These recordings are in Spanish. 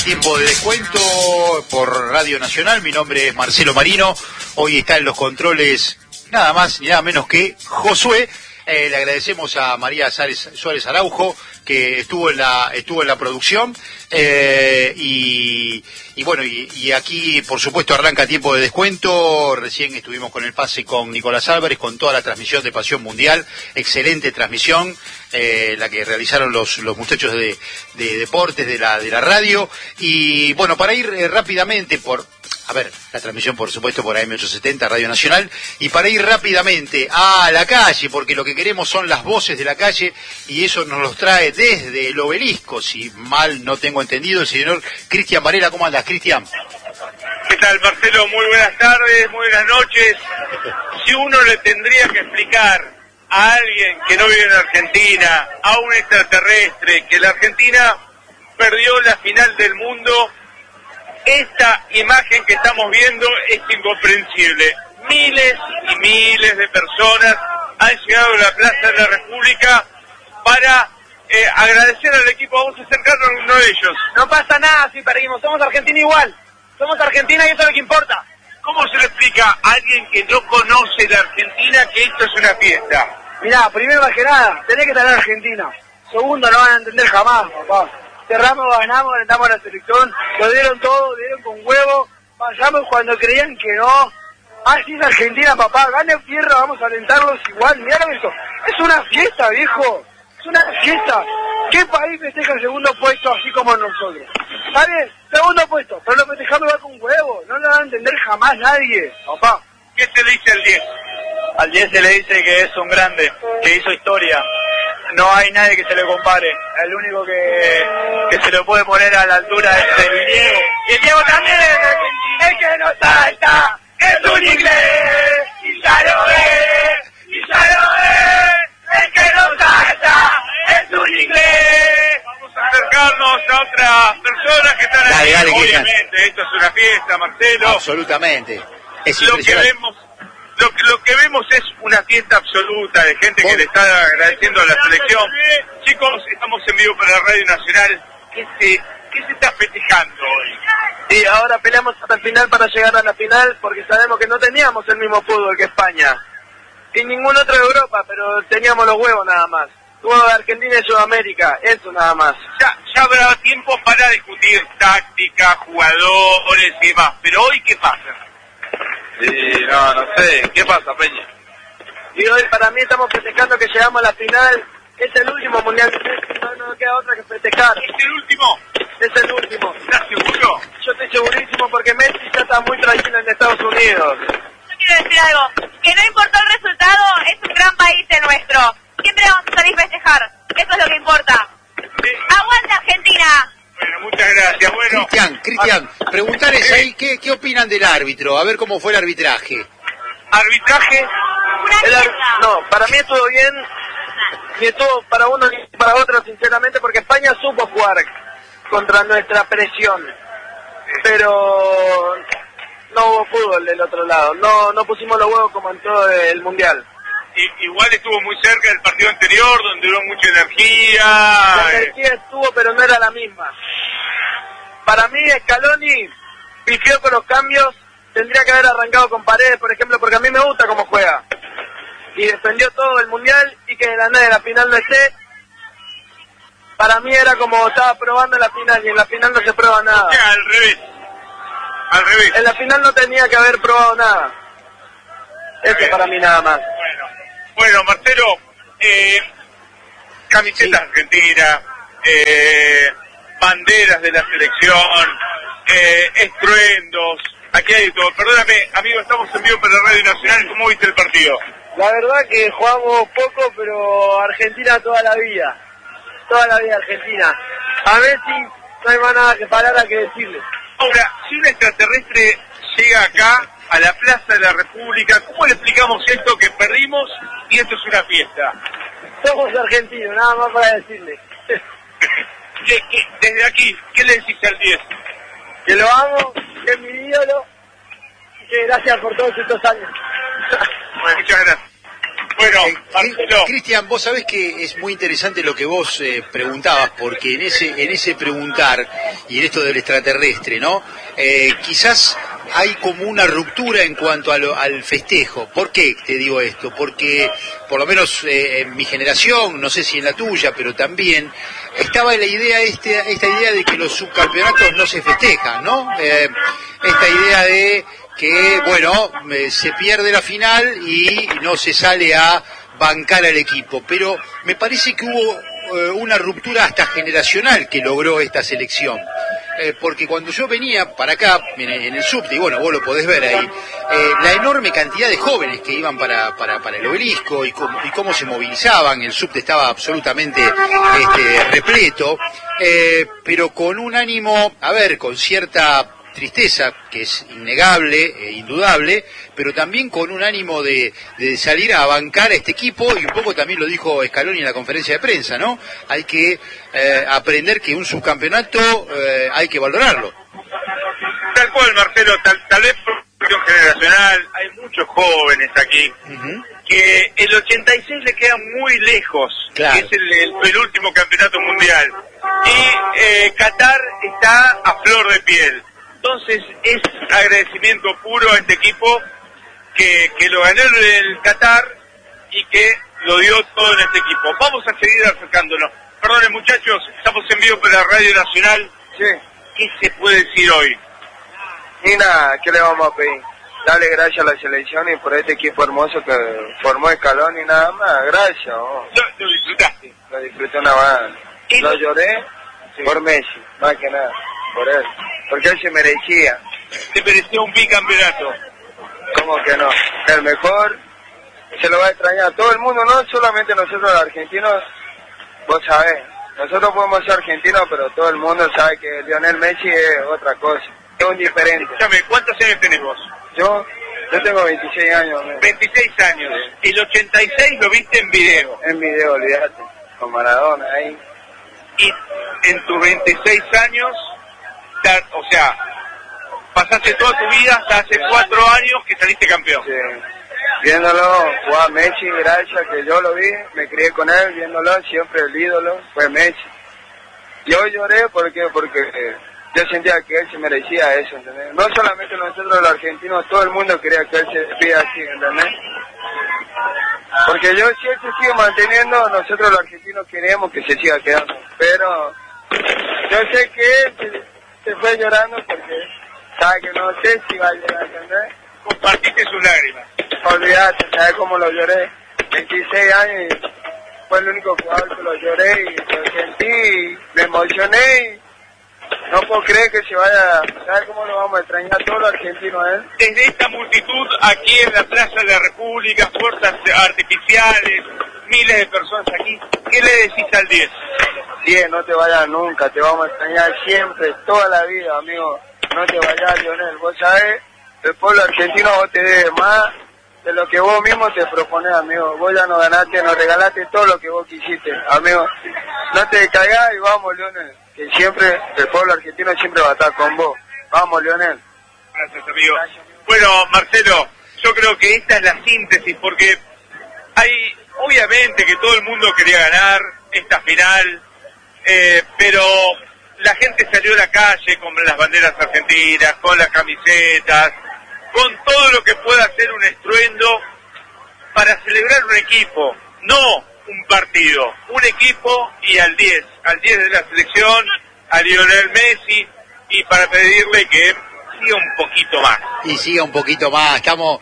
Tiempo de descuento por Radio Nacional. Mi nombre es Marcelo Marino. Hoy está en los controles nada más y nada menos que Josué. Le agradecemos a María Suárez Araujo, que estuvo en la producción, y aquí por supuesto arranca Tiempo de Descuento. Recién estuvimos con el pase con Nicolás Álvarez, con toda la transmisión de Pasión Mundial, excelente transmisión, la que realizaron los muchachos de deportes de la radio. Y bueno, para ir rápidamente la transmisión por supuesto por AM870, Radio Nacional, y para ir rápidamente a la calle, porque lo que queremos son las voces de la calle, y eso nos los trae desde el Obelisco, si mal no tengo entendido, el señor Cristian Varela. ¿Cómo andás, Cristian? ¿Qué tal, Marcelo? Muy buenas tardes, muy buenas noches. Si uno le tendría que explicar a alguien que no vive en Argentina, a un extraterrestre, que la Argentina perdió la final del mundo, esta imagen que estamos viendo es incomprensible. Miles y miles de personas han llegado a la Plaza de la República para agradecer al equipo. Vamos a acercarnos a uno de ellos. No pasa nada si perdimos, somos Argentina igual. Somos Argentina y eso es lo que importa. ¿Cómo se le explica a alguien que no conoce la Argentina que esto es una fiesta? Mirá, primero más que nada, tenés que estar en Argentina. Segundo, no van a entender jamás, papá. Cerramos, ganamos, alentamos a la selección, lo dieron todo, dieron con huevo, vayamos cuando creían que no. Así es Argentina, papá, gane fierro, vamos a alentarlos igual. Mirá eso, es una fiesta, viejo, es una fiesta. ¿Qué país festeja el segundo puesto así como nosotros? ¿Está bien? Segundo puesto, pero lo festejamos igual con huevo, no lo va a entender jamás nadie, papá. ¿Qué se le dice al 10? Al 10 se le dice que es un grande, que hizo historia. No hay nadie que se le compare. El único que se lo puede poner a la altura es el Diego. Y el Diego también es argentino. El que no salta es un inglés. Y ya lo ves, y ya lo ves. El que no salta es un inglés. Vamos a acercarnos a otras personas que están aquí. Dale, obviamente, esto es una fiesta, Marcelo. Absolutamente. Es Lo que vemos es una fiesta absoluta de gente que le está agradeciendo a la selección. Chicos, estamos en vivo para Radio Nacional. ¿Qué se está festejando hoy? Y ahora peleamos hasta el final para llegar a la final, porque sabemos que no teníamos el mismo fútbol que España. Y ningún otro de Europa, pero teníamos los huevos nada más. Juego de Argentina y Sudamérica, eso nada más. Ya habrá tiempo para discutir táctica, jugadores y demás. Pero hoy, ¿qué pasa? Sí, no sé. ¿Qué pasa, Peña? Y hoy para mí estamos festejando que llegamos a la final. Es el último mundial de Messi, no nos queda otra que festejar. ¿Es el último? Es el último. ¿Estás seguro? Yo estoy segurísimo porque Messi ya está muy tranquilo en Estados Unidos. Yo quiero decir algo, que no importó el resultado, es un gran país el nuestro. Siempre vamos a salir a festejar, eso es lo que importa. Sí. ¡Aguante Argentina! Bueno, muchas gracias. Bueno, Cristian, preguntarles ahí qué opinan del árbitro, a ver cómo fue el arbitraje. arbitraje. No, para mí estuvo bien, ni estuvo para uno ni para otro, sinceramente, porque España supo jugar contra nuestra presión, pero no hubo fútbol del otro lado, no pusimos los huevos como en todo el Mundial. Igual estuvo muy cerca del partido anterior, donde hubo mucha energía. La energía estuvo, pero no era la misma. Para mí, Scaloni pifió con los cambios, tendría que haber arrancado con Paredes, por ejemplo, porque a mí me gusta cómo juega. Y defendió todo el Mundial, y que de la final no esté. Para mí era como estaba probando en la final, y en la final no se prueba nada. O sea, al revés. En la final no tenía que haber probado nada. Eso para mí nada más. Bueno, Marcelo, camisetas argentinas, banderas de la selección, estruendos, aquí hay todo. Perdóname, amigo, estamos en vivo para Radio Nacional. ¿Cómo viste el partido? La verdad que jugamos poco, pero Argentina toda la vida Argentina. A Messi no hay más nada que palabras que decirle. Ahora, si un extraterrestre llega acá, a la Plaza de la República, ¿cómo le explicamos esto que perdimos y esto es una fiesta? Somos argentinos, nada más para decirle. Desde aquí, ¿qué le decís al 10? Que lo amo, que es mi ídolo, y que gracias por todos estos años. Bueno, muchas gracias. Bueno, Marcelo. Cristian, vos sabés que es muy interesante lo que vos preguntabas, porque en ese preguntar y en esto del extraterrestre, ¿no? Quizás hay como una ruptura en cuanto al festejo. ¿Por qué te digo esto? Porque, por lo menos en mi generación, no sé si en la tuya, pero también, estaba la idea esta idea de que los subcampeonatos no se festejan, ¿no? Esta idea de que, bueno, se pierde la final y no se sale a bancar al equipo, pero me parece que hubo una ruptura hasta generacional que logró esta selección, porque cuando yo venía para acá en el subte, y bueno, vos lo podés ver ahí, la enorme cantidad de jóvenes que iban para el obelisco y cómo se movilizaban, el subte estaba absolutamente repleto, pero con un ánimo, a ver, con cierta tristeza, que es innegable e indudable, pero también con un ánimo de salir a bancar a este equipo, y un poco también lo dijo Scaloni en la conferencia de prensa, ¿no? Hay que aprender que un subcampeonato hay que valorarlo. Tal cual, Marcelo, tal vez por cuestión generacional, hay muchos jóvenes aquí, que el 86 le queda muy lejos, claro, que es el penúltimo campeonato mundial, y Qatar está a flor de piel. Entonces es agradecimiento puro a este equipo que lo ganó el Qatar y que lo dio todo en este equipo. Vamos a seguir acercándonos. Perdonen, muchachos, estamos en vivo por la Radio Nacional. Sí. ¿Qué se puede decir hoy? Y nada, ¿qué le vamos a pedir? Darle gracias a la selección y por este equipo hermoso que formó Scaloni y nada más. Gracias. Oh. Lo disfrutaste. Lo disfruté una banda. Lo lloré por Messi, más que nada, por él. Porque él se merecía. Te mereció un bicampeonato. ¿Cómo que no? El mejor, se lo va a extrañar a todo el mundo, no solamente nosotros los argentinos, vos sabés. Nosotros podemos ser argentinos, pero todo el mundo sabe que Lionel Messi es otra cosa. Es un diferente. Escúchame, ¿cuántos años tenés vos? Yo tengo 26 años. 26 años. El 86 lo viste en video. En video, olvídate. Con Maradona ahí. Y en tus 26 años, o sea, pasaste toda tu vida hasta hace 4 años que saliste campeón. Sí. Viéndolo jugar Messi, gracias que yo lo vi, me crié con él, viéndolo, siempre el ídolo fue Messi. Y hoy lloré porque yo sentía que él se merecía eso, ¿entendés? No solamente nosotros los argentinos, todo el mundo quería que él se despida así, ¿entendés? Porque si él se sigue manteniendo, nosotros los argentinos queremos que se siga quedando. Pero yo sé que él se fue llorando porque sabe que no sé si va a llegar, ¿entendés? Compartiste sus lágrimas. Olvídate, ¿sabes cómo lo lloré? 26 años y fue el único jugador que lo lloré y lo sentí y me emocioné y no puedo creer que se vaya. ¿Sabes cómo lo vamos a extrañar todos los argentinos a él? Desde esta multitud aquí en la Plaza de la República, fuerzas artificiales, miles de personas aquí, ¿qué le decís al 10? 10, no te vayas nunca, te vamos a extrañar siempre, toda la vida, amigo. No te vayas, Lionel, vos sabés, el pueblo argentino vos te debe más de lo que vos mismo te propones, amigo. Vos ya nos ganaste, nos regalaste todo lo que vos quisiste, amigo. No te caigas y vamos, Lionel, que siempre, el pueblo argentino siempre va a estar con vos. Vamos, Lionel. Gracias, amigo. Bueno, Marcelo, yo creo que esta es la síntesis, porque hay, obviamente que todo el mundo quería ganar esta final, pero la gente salió a la calle con las banderas argentinas, con las camisetas, con todo lo que pueda ser un estruendo para celebrar un equipo, no un partido, un equipo y al 10 de la selección, a Lionel Messi, y para pedirle que siga un poquito más. Y siga un poquito más, estamos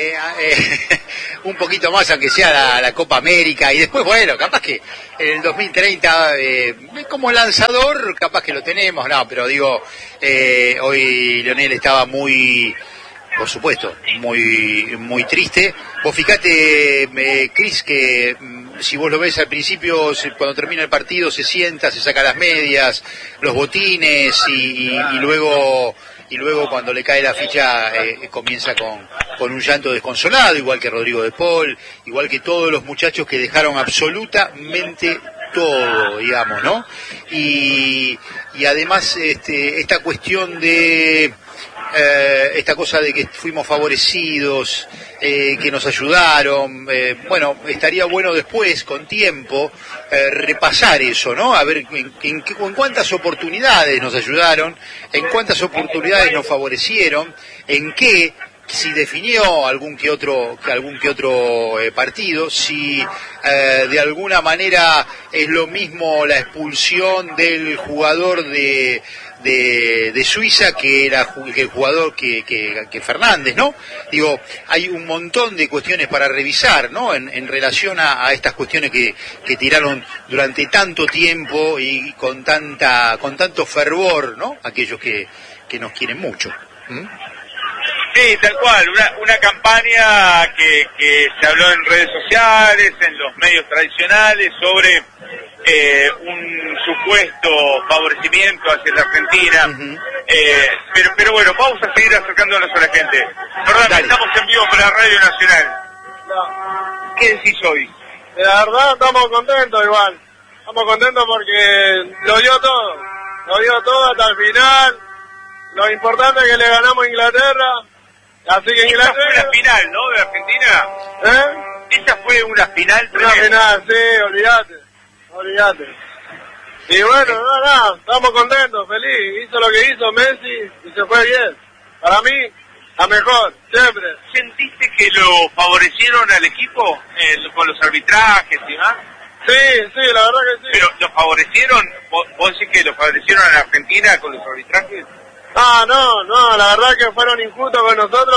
un poquito más, aunque sea la Copa América, y después, bueno, capaz que en el 2030, como lanzador, capaz que lo tenemos, no, pero digo, hoy Lionel estaba muy, por supuesto, muy triste. Vos fijate, Cris, que si vos lo ves al principio, cuando termina el partido se sienta, se saca las medias, los botines y luego cuando le cae la ficha comienza con un llanto desconsolado, igual que Rodrigo de Paul, igual que todos los muchachos que dejaron absolutamente todo, digamos, ¿no? Y además esta cuestión de esta cosa de que fuimos favorecidos, que nos ayudaron, bueno, estaría bueno después, con tiempo, repasar eso, ¿no? A ver en cuántas oportunidades nos ayudaron, en cuántas oportunidades nos favorecieron, en qué, si definió algún que otro partido, si de alguna manera es lo mismo la expulsión del jugador de Suiza que el jugador que Fernández, ¿no? Digo, hay un montón de cuestiones para revisar, ¿no? En relación a estas cuestiones que tiraron durante tanto tiempo y con tanto fervor, ¿no? Aquellos que nos quieren mucho. Sí, tal cual, una campaña que se habló en redes sociales, en los medios tradicionales, sobre un supuesto favorecimiento hacia la Argentina. Uh-huh. Pero bueno, vamos a seguir acercándonos a la gente. Perdón, estamos en vivo para Radio Nacional. No. ¿Qué decís hoy? La verdad estamos contentos igual. Estamos contentos porque lo dio todo hasta el final. Lo importante es que le ganamos a Inglaterra. Así que Esa fue la final, ¿no? De Argentina. Esa fue una final tremenda. Una final, sí, olvídate. Y bueno, nada, estamos contentos, feliz. Hizo lo que hizo Messi y se fue bien. Para mí, a mejor, siempre. ¿Sentiste que lo favorecieron al equipo con los arbitrajes y demás? Sí, la verdad que sí. Pero ¿lo favorecieron? ¿Vos decís que lo favorecieron a la Argentina con los arbitrajes? No, la verdad que fueron injustos con nosotros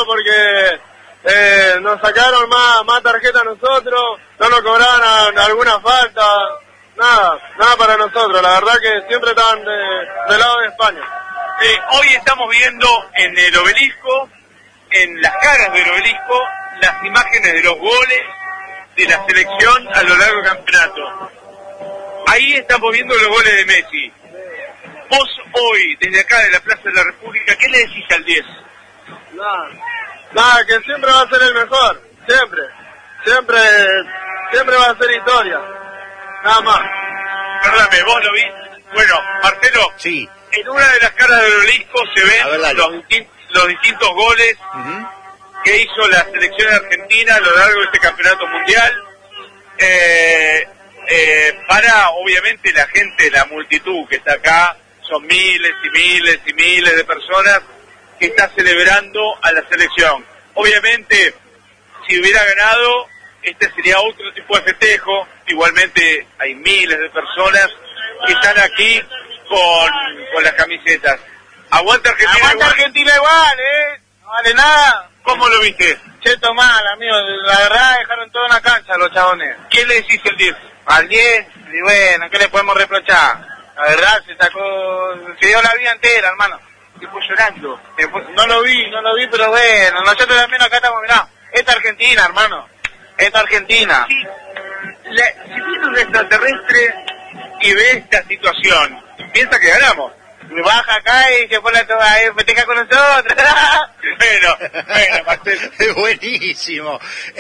porque nos sacaron más tarjeta a nosotros, no nos cobraban alguna falta, nada para nosotros, la verdad que siempre estaban del lado de España. Hoy estamos viendo en el obelisco, en las caras del obelisco, las imágenes de los goles de la selección a lo largo del campeonato. Ahí estamos viendo los goles de Messi. Vos hoy, desde acá de la Plaza de la República, ¿qué le decís al 10? Nada, que siempre va a ser el mejor, siempre va a ser historia, nada más. Perdóname, ¿vos lo viste? Bueno, Marcelo, sí. En una de las caras del obelisco se ven los distintos goles uh-huh. que hizo la selección argentina a lo largo de este campeonato mundial, para obviamente la gente, la multitud que está acá. Son miles y miles y miles de personas que están celebrando a la selección. Obviamente, si hubiera ganado, este sería otro tipo de festejo. Igualmente hay miles de personas que están aquí con las camisetas. Aguanta Argentina. Aguanta Argentina igual, no vale nada. ¿Cómo lo viste? Cheto mal, amigo, la verdad dejaron toda una cancha los chabones. ¿Qué le decís al 10? Al 10, y bueno, ¿qué le podemos reprochar? La verdad, se dio la vida entera, hermano. Se fue llorando. No lo vi, pero bueno, nosotros también acá estamos, mirá, esta Argentina, hermano, esta Argentina. Sí. Si viene un extraterrestre y ve esta situación, piensa que ganamos. Me baja acá y se pone toda ahí, festeja con nosotros. Bueno, Marcelo. Es buenísimo.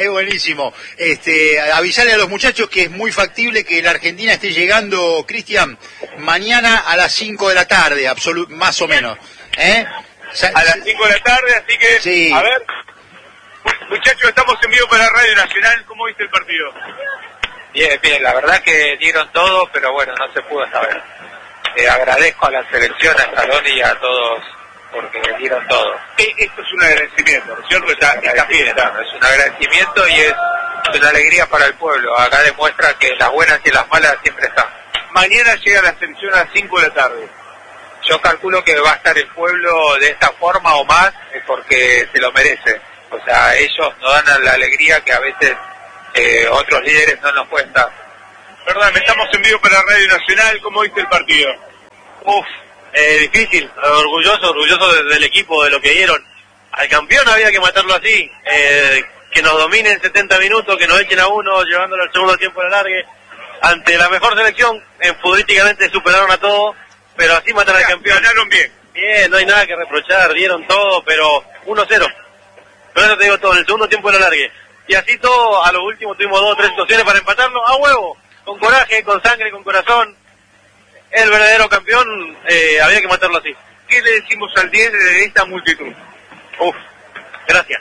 Avisarle a los muchachos que es muy factible que la Argentina esté llegando, Cristian, mañana a las 5 de la tarde, más o menos. A las 5 de la tarde, así que, sí. A ver, muchachos, estamos en vivo para Radio Nacional. ¿Cómo viste el partido? Bien, la verdad que dieron todo, pero bueno, no se pudo saber. Agradezco a la selección, a Scaloni y a todos porque dieron todo. Esto es un agradecimiento, ¿no es cierto? Esta fiesta. Es un agradecimiento y es una alegría para el pueblo. Acá demuestra que las buenas y las malas siempre están. Mañana llega la selección a las 5 de la tarde. Yo calculo que va a estar el pueblo de esta forma o más porque se lo merece. O sea, ellos nos dan la alegría que a veces otros líderes no nos pueden dar. Perdón, estamos en vivo para Radio Nacional. ¿Cómo viste el partido? Difícil, orgulloso del equipo, de lo que dieron. Al campeón había que matarlo así, que nos dominen 70 minutos, que nos echen a uno, llevándolo al segundo tiempo a la largue. Ante la mejor selección, futbolísticamente superaron a todos, pero así matar al campeón. Ganaron bien. Bien, no hay nada que reprochar, dieron todo, pero 1-0. Pero eso te digo todo, en el segundo tiempo a la largue. Y así todo, a lo último tuvimos 2 o 3 situaciones para empatarlo, a huevo. Con coraje, con sangre, con corazón. El verdadero campeón, había que matarlo así. ¿qué le decimos al 10 de esta multitud? Uf, gracias,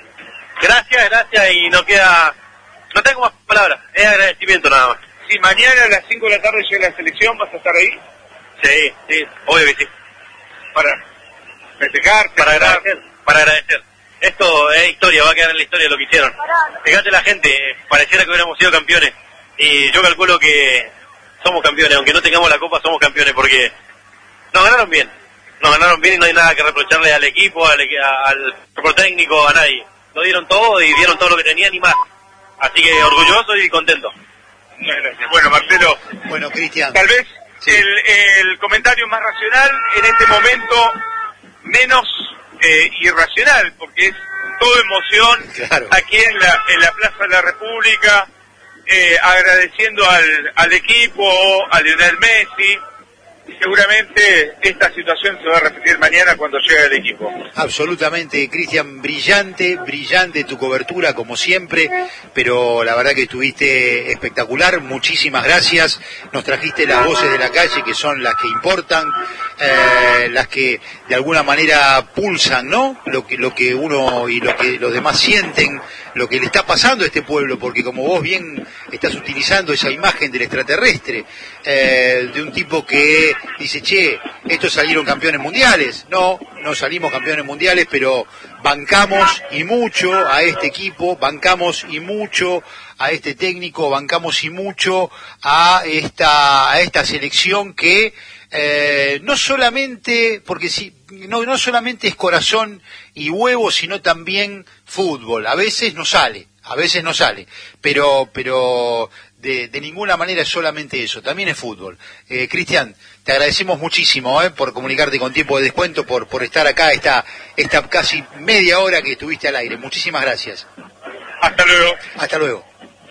y no tengo más palabras, es agradecimiento nada más. Si mañana a las 5 de la tarde llega la selección, ¿vas a estar ahí? Sí, obvio que sí. Para festejar, para agradecer. Esto es historia, va a quedar en la historia lo que hicieron. Fíjate la gente, pareciera que hubiéramos sido campeones, y yo calculo que somos campeones, aunque no tengamos la copa somos campeones, porque nos ganaron bien y no hay nada que reprocharle al equipo, al cuerpo técnico, a nadie. Lo dieron todo y dieron todo lo que tenían y más. Así que orgulloso y contento. Muchas gracias. Bueno, Marcelo. Bueno, Cristian. Tal vez sí. El comentario más racional en este momento menos irracional, porque es todo emoción. Claro. Aquí en la Plaza de la República, agradeciendo al equipo, a Lionel Messi. Seguramente esta situación se va a repetir mañana cuando llegue el equipo. Absolutamente, Cristian, brillante tu cobertura como siempre, pero la verdad que estuviste espectacular, muchísimas gracias, nos trajiste las voces de la calle que son las que importan, las que de alguna manera pulsan, ¿no? Lo que uno y lo que los demás sienten, lo que le está pasando a este pueblo, porque como vos bien estás utilizando esa imagen del extraterrestre, de un tipo que dice, che, estos salieron campeones mundiales. No salimos campeones mundiales, pero bancamos y mucho a este equipo, bancamos y mucho a este técnico, bancamos y mucho a esta selección que no solamente, porque no solamente es corazón y huevo, sino también fútbol. A veces no sale, pero de ninguna manera es solamente eso, también es fútbol. Cristian, te agradecemos muchísimo por comunicarte con tiempo de descuento, por estar acá esta casi media hora que estuviste al aire. Muchísimas gracias. Hasta luego.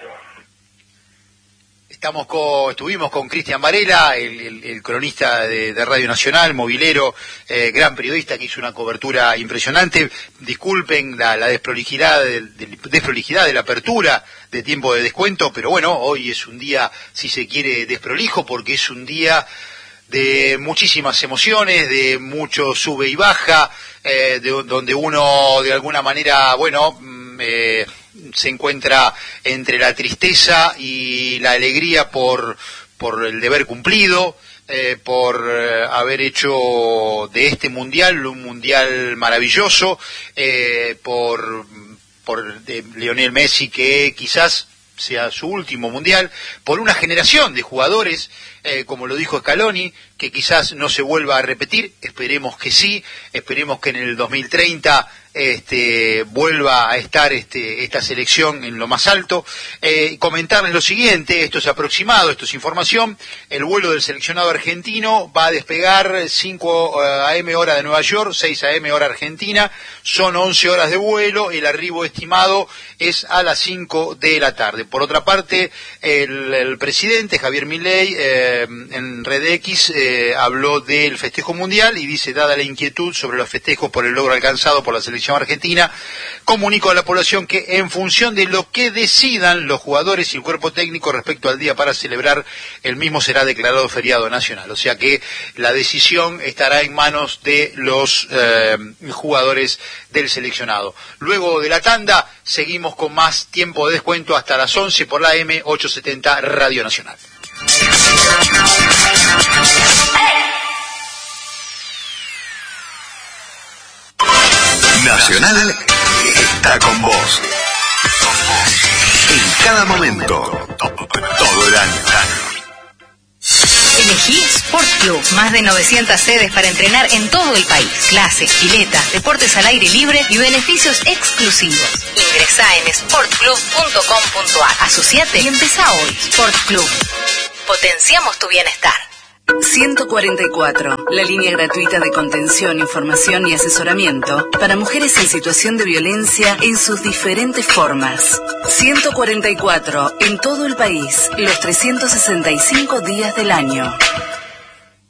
Estuvimos con Cristian Varela, el cronista de Radio Nacional, movilero, gran periodista que hizo una cobertura impresionante. Disculpen la desprolijidad de la apertura de tiempo de descuento, pero bueno, hoy es un día, si se quiere, desprolijo, porque es un día de muchísimas emociones, de mucho sube y baja, donde uno de alguna manera, se encuentra entre la tristeza y la alegría por el deber cumplido, por haber hecho de este mundial un mundial maravilloso, por Lionel Messi, que quizás sea su último mundial, por una generación de jugadores, como lo dijo Scaloni, que quizás no se vuelva a repetir. Esperemos que sí, esperemos que en el 2030 vuelva a estar esta selección en lo más alto. Comentarles lo siguiente, esto es aproximado, esto es información. El vuelo del seleccionado argentino va a despegar 5 a.m. hora de Nueva York, 6 a.m. hora argentina, son 11 horas de vuelo, el arribo estimado es a las 5 de la tarde. Por otra parte, el presidente Javier Milei en Red X habló del festejo mundial y dice, dada la inquietud sobre los festejos por el logro alcanzado por la selección argentina, comunico a la población que en función de lo que decidan los jugadores y el cuerpo técnico respecto al día para celebrar, el mismo será declarado feriado nacional. O sea que la decisión estará en manos de los jugadores del seleccionado. Luego de la tanda seguimos con más tiempo de descuento hasta las 11 por la M870 Radio Nacional. Nacional está con vos. En cada momento, todo el año. Elegí Sport Club, más de 900 sedes para entrenar en todo el país. Clases, piletas, deportes al aire libre y beneficios exclusivos. Ingresá en sportclub.com.ar. Asociate y empezá hoy. Sport Club. Potenciamos tu bienestar. 144, la línea gratuita de contención, información y asesoramiento para mujeres en situación de violencia en sus diferentes formas. 144, en todo el país, los 365 días del año.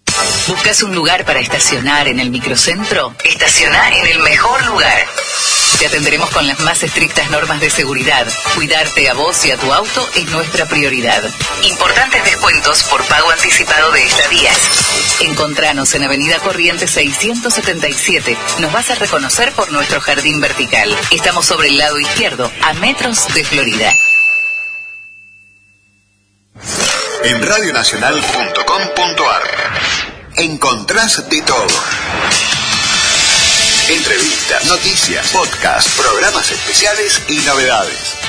¿Buscas un lugar para estacionar en el microcentro? Estacioná en el mejor lugar. Te atenderemos con las más estrictas normas de seguridad. Cuidarte a vos y a tu auto es nuestra prioridad. Importantes descuentos por pago anticipado de estadías. Encontranos en Avenida Corrientes 677. Nos vas a reconocer por nuestro jardín vertical. Estamos sobre el lado izquierdo, a metros de Florida. En radionacional.com.ar encontrás de todo. Entrevistas, noticias, podcasts, programas especiales y novedades.